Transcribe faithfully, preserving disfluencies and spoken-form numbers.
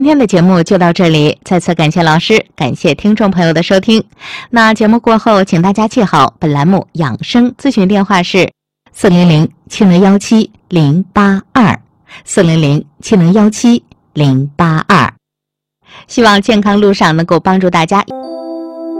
今天的节目就到这里，再次感谢老师，感谢听众朋友的收听。那节目过后，请大家记好，本栏目养生咨询电话是四零零七零幺七零八二，四零零七零幺七零八二。希望健康路上能够帮助大家。